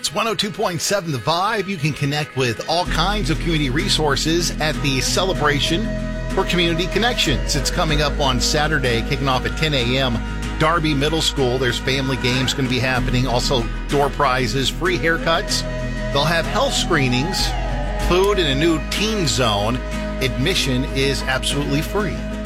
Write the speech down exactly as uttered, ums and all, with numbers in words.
It's one oh two point seven The Vibe. You can connect with all kinds of community resources at the Celebration for Community Connections. It's coming up on Saturday, kicking off at ten a.m. Darby Middle School. There's family games going to be happening. Also, door prizes, free haircuts. They'll have health screenings, food, and a new teen zone. Admission is absolutely free.